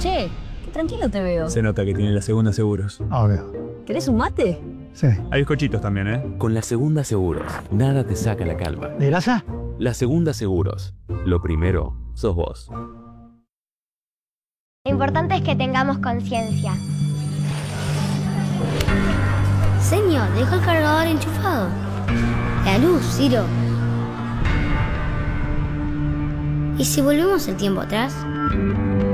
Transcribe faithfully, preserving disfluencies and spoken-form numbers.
Che, qué tranquilo te veo. Se nota que tiene la segunda seguros. Obvio. ¿Querés un mate? Sí. Hay bizcochitos también, ¿eh? Con la segunda seguros, nada te saca la calma. ¿De grasa? La segunda seguros, lo primero sos vos. Lo importante es que tengamos conciencia. Señor, deja el cargador enchufado. La luz, Ciro. ¿Y si volvemos el tiempo atrás?